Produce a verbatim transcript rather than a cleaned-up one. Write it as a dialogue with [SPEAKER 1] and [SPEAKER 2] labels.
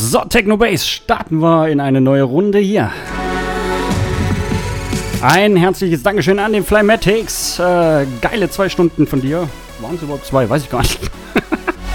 [SPEAKER 1] So, Technobase, starten wir in eine neue Runde hier. Ein herzliches Dankeschön an den Flymatics. Äh, geile zwei Stunden von dir. Waren es überhaupt zwei? Weiß ich gar nicht.